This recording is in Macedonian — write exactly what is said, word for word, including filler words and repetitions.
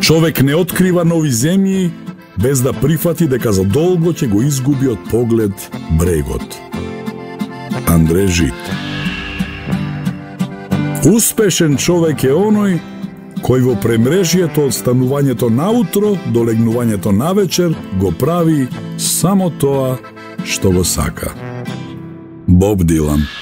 Човек не открива нови земји без да прифати дека за долго ќе го изгуби од поглед брегот. Андре Жид. Успешен човек е оној кој во премрежјето од станувањето наутро до легнувањето навечер го прави само тоа што го сака. Боб Дилан.